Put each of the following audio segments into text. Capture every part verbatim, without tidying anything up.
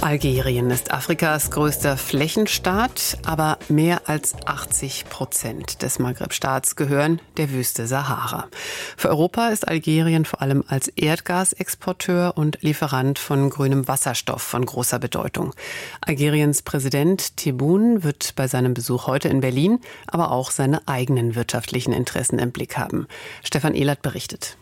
Algerien ist Afrikas größter Flächenstaat, aber mehr als achtzig Prozent des Maghreb-Staats gehören der Wüste Sahara. Für Europa ist Algerien vor allem als Erdgasexporteur und Lieferant von grünem Wasserstoff von großer Bedeutung. Algeriens Präsident Tebboune wird bei seinem Besuch heute in Berlin aber auch seine eigenen wirtschaftlichen Interessen im Blick haben. Stefan Ehlert berichtet.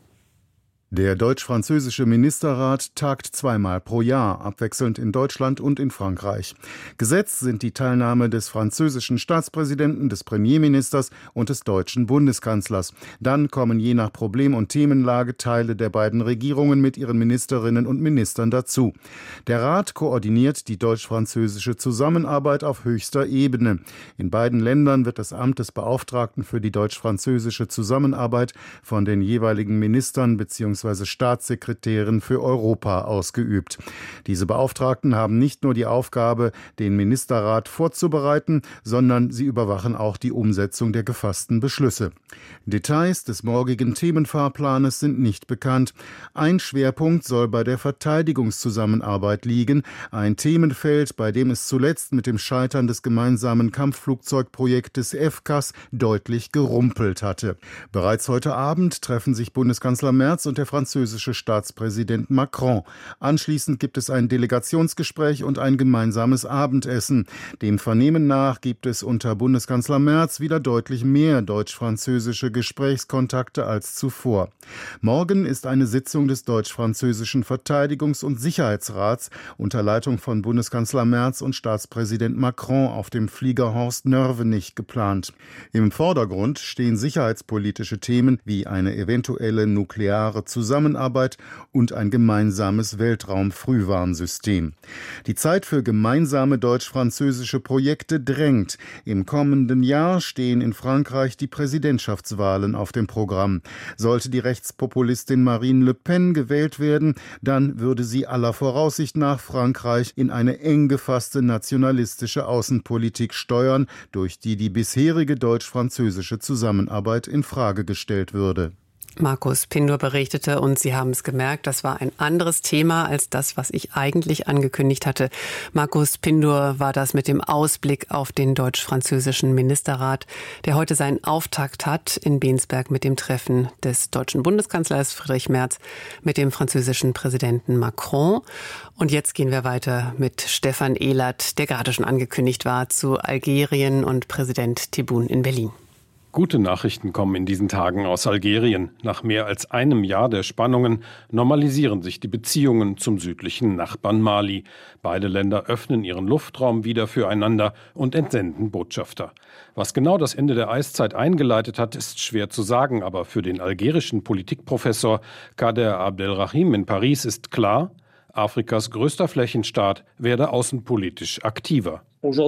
Der deutsch-französische Ministerrat tagt zweimal pro Jahr, abwechselnd in Deutschland und in Frankreich. Gesetz sind die Teilnahme des französischen Staatspräsidenten, des Premierministers und des deutschen Bundeskanzlers. Dann kommen je nach Problem- und Themenlage Teile der beiden Regierungen mit ihren Ministerinnen und Ministern dazu. Der Rat koordiniert die deutsch-französische Zusammenarbeit auf höchster Ebene. In beiden Ländern wird das Amt des Beauftragten für die deutsch-französische Zusammenarbeit von den jeweiligen Ministern bzw. Staatssekretärin für Europa ausgeübt. Diese Beauftragten haben nicht nur die Aufgabe, den Ministerrat vorzubereiten, sondern sie überwachen auch die Umsetzung der gefassten Beschlüsse. Details des morgigen Themenfahrplanes sind nicht bekannt. Ein Schwerpunkt soll bei der Verteidigungszusammenarbeit liegen, ein Themenfeld, bei dem es zuletzt mit dem Scheitern des gemeinsamen Kampfflugzeugprojektes F C A S deutlich gerumpelt hatte. Bereits heute Abend treffen sich Bundeskanzler Merz und der französische Staatspräsident Macron. Anschließend gibt es ein Delegationsgespräch und ein gemeinsames Abendessen. Dem Vernehmen nach gibt es unter Bundeskanzler Merz wieder deutlich mehr deutsch-französische Gesprächskontakte als zuvor. Morgen ist eine Sitzung des deutsch-französischen Verteidigungs- und Sicherheitsrats unter Leitung von Bundeskanzler Merz und Staatspräsident Macron auf dem Flieger Horst Nörvenich geplant. Im Vordergrund stehen sicherheitspolitische Themen wie eine eventuelle nukleare Zusammenarbeit und ein gemeinsames Weltraumfrühwarnsystem. Die Zeit für gemeinsame deutsch-französische Projekte drängt. Im kommenden Jahr stehen in Frankreich die Präsidentschaftswahlen auf dem Programm. Sollte die Rechtspopulistin Marine Le Pen gewählt werden, dann würde sie aller Voraussicht nach Frankreich in eine eng gefasste nationalistische Außenpolitik steuern, durch die die bisherige deutsch-französische Zusammenarbeit in Frage gestellt würde. Markus Pindor berichtete und Sie haben es gemerkt, das war ein anderes Thema als das, was ich eigentlich angekündigt hatte. Markus Pindor war das mit dem Ausblick auf den deutsch-französischen Ministerrat, der heute seinen Auftakt hat in Bensberg mit dem Treffen des deutschen Bundeskanzlers Friedrich Merz mit dem französischen Präsidenten Macron. Und jetzt gehen wir weiter mit Stefan Ehlert, der gerade schon angekündigt war, zu Algerien und Präsident Tebboune in Berlin. Gute Nachrichten kommen in diesen Tagen aus Algerien. Nach mehr als einem Jahr der Spannungen normalisieren sich die Beziehungen zum südlichen Nachbarn Mali. Beide Länder öffnen ihren Luftraum wieder füreinander und entsenden Botschafter. Was genau das Ende der Eiszeit eingeleitet hat, ist schwer zu sagen, aber für den algerischen Politikprofessor Kader Abdelrahim in Paris ist klar, Afrikas größter Flächenstaat werde außenpolitisch aktiver.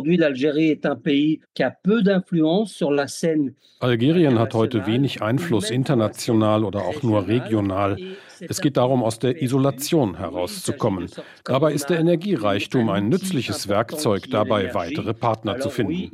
Algerien hat heute wenig Einfluss international oder auch nur regional. Es geht darum, aus der Isolation herauszukommen. Dabei ist der Energiereichtum ein nützliches Werkzeug, dabei weitere Partner zu finden.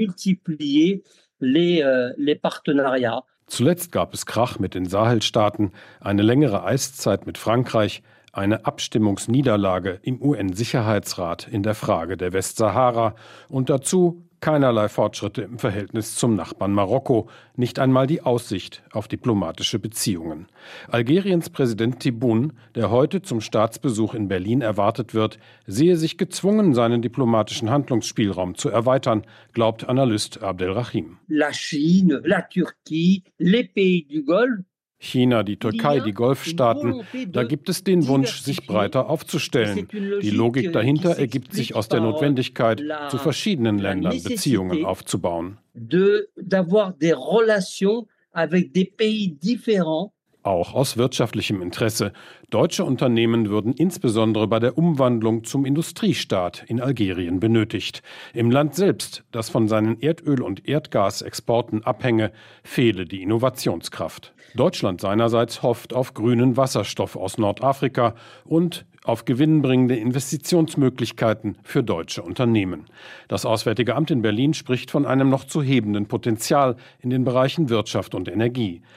Zuletzt gab es Krach mit den Sahelstaaten, eine längere Eiszeit mit Frankreich, eine Abstimmungsniederlage im U N-Sicherheitsrat in der Frage der Westsahara und dazu keinerlei Fortschritte im Verhältnis zum Nachbarn Marokko, nicht einmal die Aussicht auf diplomatische Beziehungen. Algeriens Präsident Tebboune, der heute zum Staatsbesuch in Berlin erwartet wird, sehe sich gezwungen, seinen diplomatischen Handlungsspielraum zu erweitern, glaubt Analyst Abdelrahim. La Chine, la Turquie, les pays du Golfe. China, die Türkei, die Golfstaaten, da gibt es den Wunsch, sich breiter aufzustellen. Die Logik dahinter ergibt sich aus der Notwendigkeit, zu verschiedenen Ländern Beziehungen aufzubauen. Auch aus wirtschaftlichem Interesse. Deutsche Unternehmen würden insbesondere bei der Umwandlung zum Industriestaat in Algerien benötigt. Im Land selbst, das von seinen Erdöl- und Erdgasexporten abhänge, fehle die Innovationskraft. Deutschland seinerseits hofft auf grünen Wasserstoff aus Nordafrika und auf gewinnbringende Investitionsmöglichkeiten für deutsche Unternehmen. Das Auswärtige Amt in Berlin spricht von einem noch zu hebenden Potenzial in den Bereichen Wirtschaft und Energie.